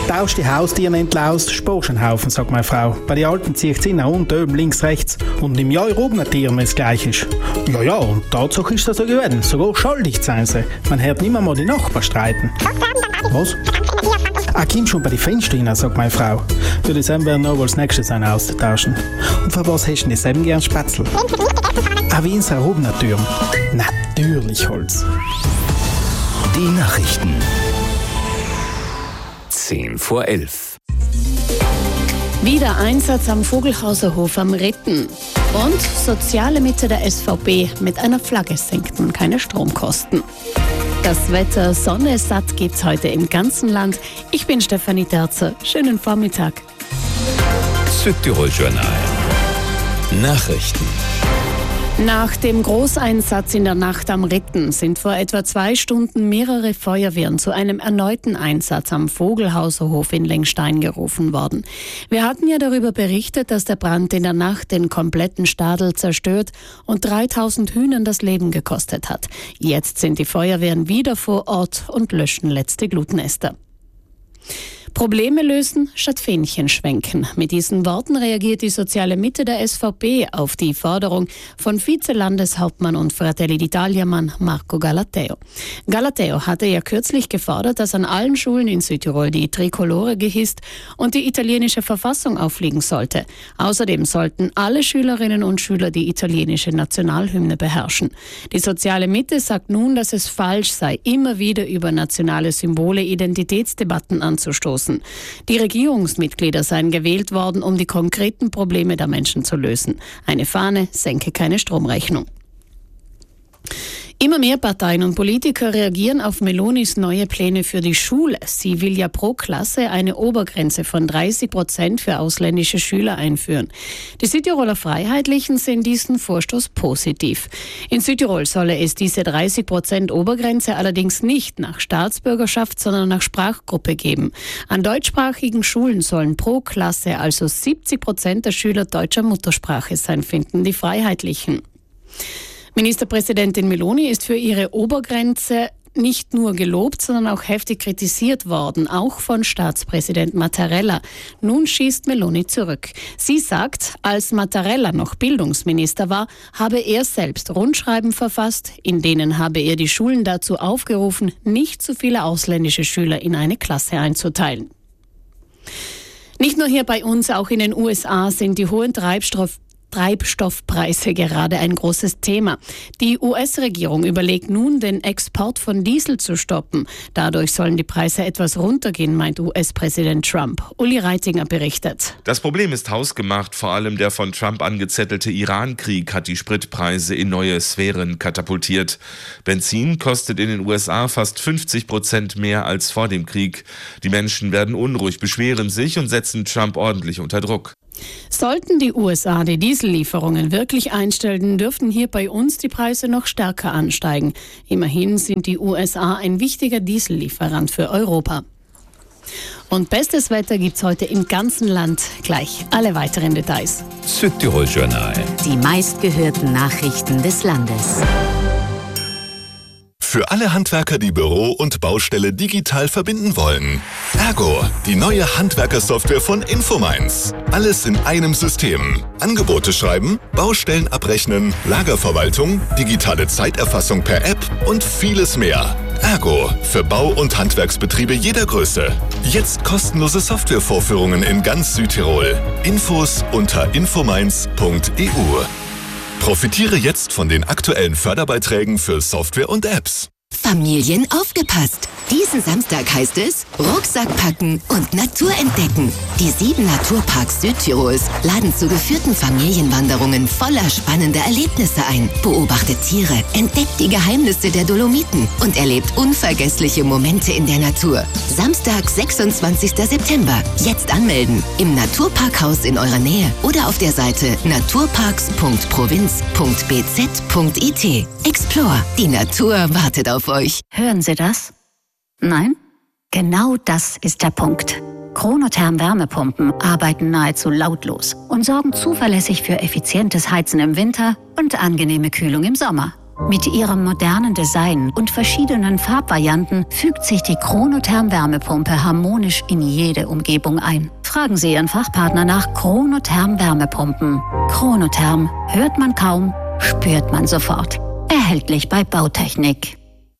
Tausch die Haustiere endlich aus, sparst einen Haufen, sagt meine Frau. Bei den Alten ziehe ich sie unten, oben, links, rechts. Und im Jahr oben Tieren, wenn es gleich ist. Ja, und Tatsache ist das so gewesen. Sogar schuldig sein sie. Man hört nicht mehr die Nachbarn streiten. Was? Komm schon bei den Fenstern rein, sagt meine Frau. Für die Sam werden noch wohl das nächste sein auszutauschen. Und für was hast du denn Sam gern Spätzle? Wie in seiner Hubnertür. Natürlich Holz. Die Nachrichten. 10:11. Wieder Einsatz am Vogelhauser Hof am Ritten. Und soziale Mitte der SVP. Mit einer Flagge senkt man keine Stromkosten. Das Wetter, Sonne satt gibt's heute im ganzen Land. Ich bin Stefanie Terzer. Schönen Vormittag. Südtirol-Journal. Nachrichten. Nach dem Großeinsatz in der Nacht am Ritten sind vor etwa 2 Stunden mehrere Feuerwehren zu einem erneuten Einsatz am Vogelhauser Hof in Lengstein gerufen worden. Wir hatten ja darüber berichtet, dass der Brand in der Nacht den kompletten Stadel zerstört und 3000 Hühnern das Leben gekostet hat. Jetzt sind die Feuerwehren wieder vor Ort und löschen letzte Glutnester. Probleme lösen statt Fähnchen schwenken. Mit diesen Worten reagiert die soziale Mitte der SVP auf die Forderung von Vizelandeshauptmann und Fratelli d'Italia-Mann Marco Galateo. Galateo hatte ja kürzlich gefordert, dass an allen Schulen in Südtirol die Trikolore gehisst und die italienische Verfassung aufliegen sollte. Außerdem sollten alle Schülerinnen und Schüler die italienische Nationalhymne beherrschen. Die soziale Mitte sagt nun, dass es falsch sei, immer wieder über nationale Symbole Identitätsdebatten anzustoßen. Die Regierungsmitglieder seien gewählt worden, um die konkreten Probleme der Menschen zu lösen. Eine Fahne senke keine Stromrechnung. Immer mehr Parteien und Politiker reagieren auf Melonis neue Pläne für die Schule. Sie will ja pro Klasse eine Obergrenze von 30% für ausländische Schüler einführen. Die Südtiroler Freiheitlichen sehen diesen Vorstoß positiv. In Südtirol solle es diese 30% Obergrenze allerdings nicht nach Staatsbürgerschaft, sondern nach Sprachgruppe geben. An deutschsprachigen Schulen sollen pro Klasse also 70% der Schüler deutscher Muttersprache sein, finden die Freiheitlichen. Ministerpräsidentin Meloni ist für ihre Obergrenze nicht nur gelobt, sondern auch heftig kritisiert worden, auch von Staatspräsident Mattarella. Nun schießt Meloni zurück. Sie sagt, als Mattarella noch Bildungsminister war, habe er selbst Rundschreiben verfasst, in denen habe er die Schulen dazu aufgerufen, nicht zu viele ausländische Schüler in eine Klasse einzuteilen. Nicht nur hier bei uns, auch in den USA sind die hohen Treibstoffpreise gerade ein großes Thema. Die US-Regierung überlegt nun, den Export von Diesel zu stoppen. Dadurch sollen die Preise etwas runtergehen, meint US-Präsident Trump. Uli Reitinger berichtet. Das Problem ist hausgemacht. Vor allem der von Trump angezettelte Iran-Krieg hat die Spritpreise in neue Sphären katapultiert. Benzin kostet in den USA fast 50% mehr als vor dem Krieg. Die Menschen werden unruhig, beschweren sich und setzen Trump ordentlich unter Druck. Sollten die USA die Diesellieferungen wirklich einstellen, dürften hier bei uns die Preise noch stärker ansteigen. Immerhin sind die USA ein wichtiger Diesellieferant für Europa. Und bestes Wetter gibt's heute im ganzen Land. Gleich alle weiteren Details. Südtirol-Journal. Die meistgehörten Nachrichten des Landes. Für alle Handwerker, die Büro und Baustelle digital verbinden wollen. Ergo, die neue Handwerkersoftware von Infomines. Alles in einem System. Angebote schreiben, Baustellen abrechnen, Lagerverwaltung, digitale Zeiterfassung per App und vieles mehr. Ergo, für Bau- und Handwerksbetriebe jeder Größe. Jetzt kostenlose Softwarevorführungen in ganz Südtirol. Infos unter infomines.eu. Profitiere jetzt von den aktuellen Förderbeiträgen für Software und Apps. Familien aufgepasst! Diesen Samstag heißt es Rucksack packen und Natur entdecken. Die 7 Naturparks Südtirols laden zu geführten Familienwanderungen voller spannender Erlebnisse ein. Beobachtet Tiere, entdeckt die Geheimnisse der Dolomiten und erlebt unvergessliche Momente in der Natur. Samstag, 26. September. Jetzt anmelden. Im Naturparkhaus in eurer Nähe oder auf der Seite naturparks.provinz.bz.it. Explore. Die Natur wartet auf euch. Hören Sie das? Nein? Genau das ist der Punkt. Chronotherm Wärmepumpen arbeiten nahezu lautlos und sorgen zuverlässig für effizientes Heizen im Winter und angenehme Kühlung im Sommer. Mit ihrem modernen Design und verschiedenen Farbvarianten fügt sich die Chronotherm Wärmepumpe harmonisch in jede Umgebung ein. Fragen Sie Ihren Fachpartner nach Chronotherm Wärmepumpen. Chronotherm hört man kaum, spürt man sofort. Erhältlich bei Bautechnik.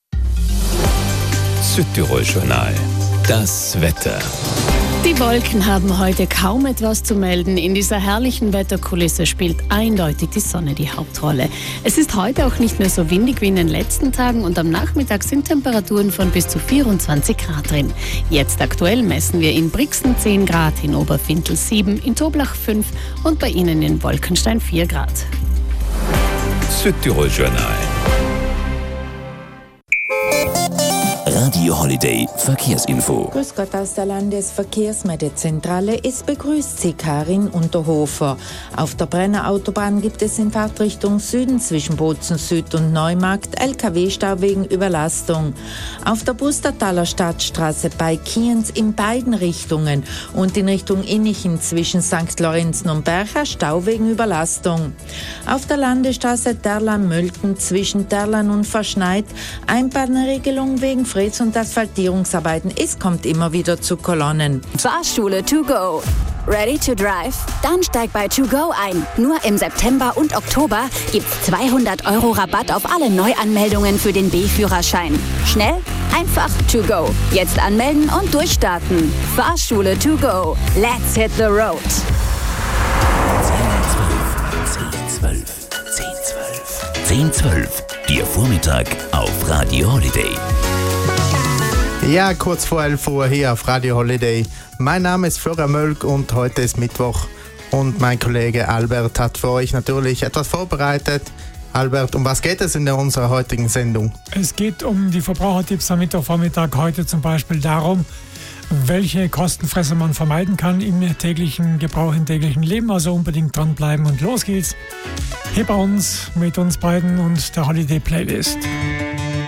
Südtirol-Journal. Das Wetter. Die Wolken haben heute kaum etwas zu melden. In dieser herrlichen Wetterkulisse spielt eindeutig die Sonne die Hauptrolle. Es ist heute auch nicht mehr so windig wie in den letzten Tagen und am Nachmittag sind Temperaturen von bis zu 24 Grad drin. Jetzt aktuell messen wir in Brixen 10 Grad, in Oberfintel 7, in Toblach 5 und bei Ihnen in Wolkenstein 4 Grad. Südtirol-Journal. Radio Holiday Verkehrsinfo. Grüß Gott aus der Landesverkehrsmeldezentrale. Es begrüßt Sie Karin Unterhofer. Auf der Brenner Autobahn gibt es in Fahrtrichtung Süden zwischen Bozen Süd und Neumarkt LKW-Stau wegen Überlastung. Auf der Bustertaler Stadtstraße bei Kienz in beiden Richtungen und in Richtung Innichen zwischen St. Lorenzen und Bercha Stau wegen Überlastung. Auf der Landesstraße Derlan-Mölken zwischen Derlan und Verschneit Einbahnregelung wegen Freds- und Asphaltierungsarbeiten. Es kommt immer wieder zu Kolonnen. Fahrschule to go. Ready to drive? Dann steig bei To Go ein. Nur im September und Oktober gibt's 200 € Rabatt auf alle Neuanmeldungen für den B-Führerschein. Schnell, einfach To Go. Jetzt anmelden und durchstarten. Fahrschule to go. Let's hit the road. 10:12. Ihr Vormittag auf Radio Holiday. Ja, kurz vor 11 Uhr hier auf Radio Holiday. Mein Name ist Florian Mölk und heute ist Mittwoch. Und mein Kollege Albert hat für euch natürlich etwas vorbereitet. Albert, um was geht es in unserer heutigen Sendung? Es geht um die Verbrauchertipps am Mittwochvormittag. Heute zum Beispiel darum, welche Kostenfresser man vermeiden kann im täglichen Gebrauch, im täglichen Leben. Also unbedingt dranbleiben und los geht's. Hier bei uns mit uns beiden und der Holiday Playlist.